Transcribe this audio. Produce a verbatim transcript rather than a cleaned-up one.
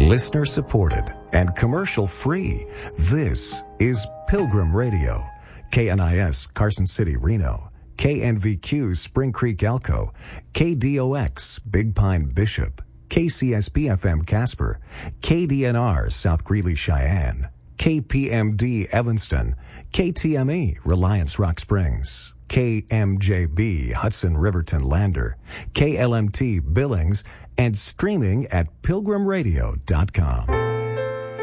Listener supported and commercial free. This is Pilgrim Radio. K N I S Carson City, Reno. K N V Q Spring Creek, Elko. K D O X Big Pine, Bishop. K C S P F M Casper. K D N R South Greeley, Cheyenne. K P M D Evanston. K T M E Reliance Rock Springs. K M J B Hudson Riverton Lander. K L M T Billings, and streaming at pilgrim radio dot com.